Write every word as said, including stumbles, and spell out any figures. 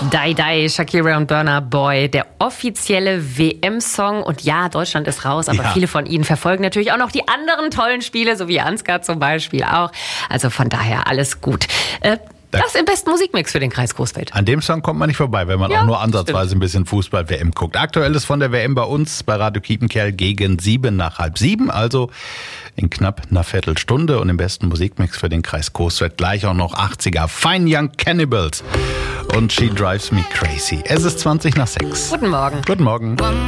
Die Die, Shakira und Burna Boy, der offizielle W M-Song. Und ja, Deutschland ist raus, aber Ja. viele von Ihnen verfolgen natürlich auch noch die anderen tollen Spiele, so wie Ansgar zum Beispiel auch. Also von daher alles gut. Äh, das ist im besten Musikmix für den Kreis Coesfeld. An dem Song kommt man nicht vorbei, wenn man Ja, auch nur ansatzweise ein bisschen Fußball-W M guckt. Aktuell ist von der W M bei uns bei Radio Kiepenkerl gegen sieben nach halb sieben, also in knapp einer Viertelstunde. Und im besten Musikmix für den Kreis Coesfeld gleich auch noch achtziger Fine Young Cannibals und She Drives Me Crazy. Es ist zwanzig nach sechs. Guten Morgen. Guten Morgen.